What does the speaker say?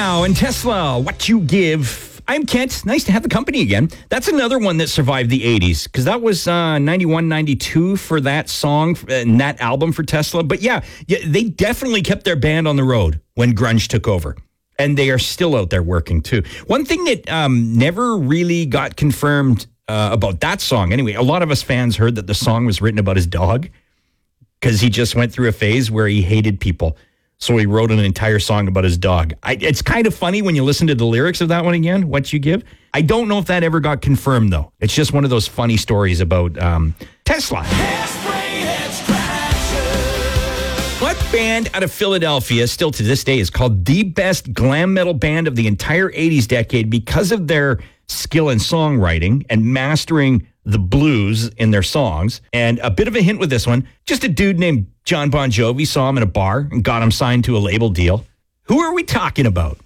Now, and Tesla, What You Give. I'm Kent. Nice to have the company again. That's another one that survived the 80s, because that was 91, 92 for that song and that album for Tesla. But yeah, they definitely kept their band on the road when grunge took over. And they are still out there working, too. One thing that never really got confirmed about that song, anyway, a lot of us fans heard that the song was written about his dog, because he just went through a phase where he hated people. So he wrote an entire song about his dog. It's kind of funny when you listen to the lyrics of that one again, What You Give. I don't know if that ever got confirmed, though. It's just one of those funny stories about Tesla. What band out of Philadelphia, still to this day, is called the best glam metal band of the entire 80s decade because of their skill in songwriting and mastering the blues in their songs? And a bit of a hint with this one, just a dude named John Bon Jovi saw him in a bar and got him signed to a label deal. Who are we talking about?